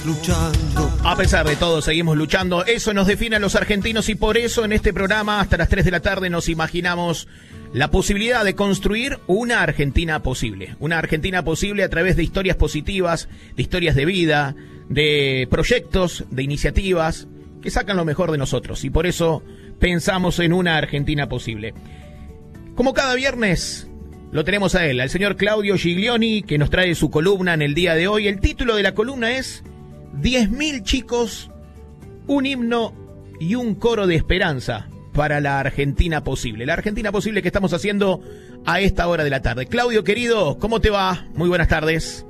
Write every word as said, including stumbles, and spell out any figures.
luchando. A pesar de todo, seguimos luchando. Eso nos define a los argentinos y por eso en este programa, hasta las tres de la tarde, nos imaginamos la posibilidad de construir una Argentina posible. Una Argentina posible a través de historias positivas, de historias de vida, de proyectos, de iniciativas que sacan lo mejor de nosotros. Y por eso pensamos en una Argentina posible. Como cada viernes, lo tenemos a él, al señor Claudio Giglioni, que nos trae su columna en el día de hoy. El título de la columna es diez mil chicos, un himno y un coro de esperanza para la Argentina posible. La Argentina posible que estamos haciendo a esta hora de la tarde. Claudio, querido, ¿cómo te va? Muy buenas tardes.